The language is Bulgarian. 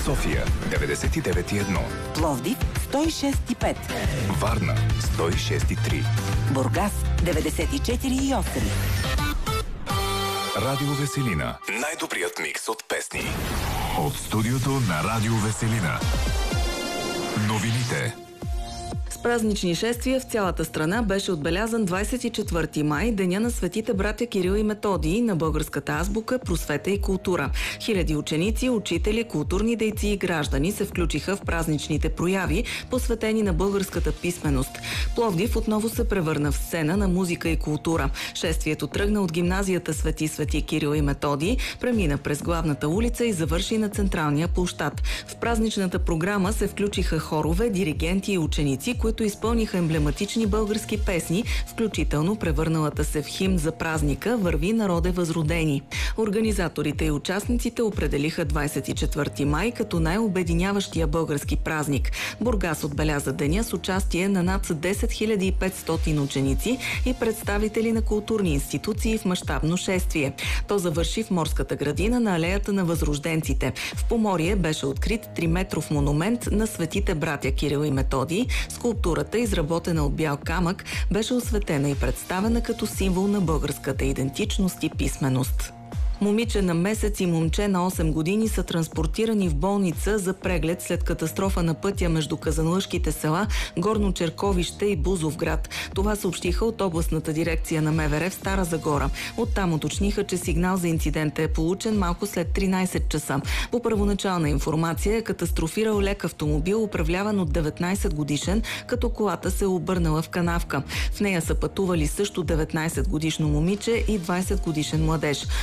София 99,1, Пловдив 106,5, Варна 106,3, Бургас 94,8. Радио Веселина. Най-добрият микс от песни. От студиото на Радио Веселина. Новините. С празнични шествия в цялата страна беше отбелязан 24 май, деня на светите братя Кирил и Методий, на българската азбука, просвета и култура. Хиляди ученици, учители, културни дейци и граждани се включиха в празничните прояви, посветени на българската писменост. Пловдив отново се превърна в сцена на музика и култура. Шествието тръгна от гимназията Свети Кирил и Методий, премина през главната улица и завърши на централния площад. В празничната програма се включиха хорове, диригенти и ученици, които изпълниха емблематични български песни, включително превърналата се в химн за празника "Върви, народе възродени". Организаторите и участниците определиха 24 май като най-обединяващия български празник. Бургас отбеляза деня с участие на над 10 500 ученици и представители на културни институции в мащабно шествие. То завърши в морската градина на алеята на възрожденците. В Поморие беше открит 3-метров монумент на светите братя Кирил и Методий. Скулптурата, изработена от бял камък, беше осветена и представена като символ на българската идентичност и писменост. Момиче на месец и момче на 8 години са транспортирани в болница за преглед след катастрофа на пътя между казанлъшките села Горно Черковище и Бузовград. Това съобщиха от областната дирекция на МВР в Стара Загора. Оттам уточниха, че сигнал за инцидента е получен малко след 13 часа. По първоначална информация е катастрофирал лек автомобил, управляван от 19 годишен, като колата се е обърнала в канавка. В нея са пътували също 19 годишно момиче и 20 годишен младеж.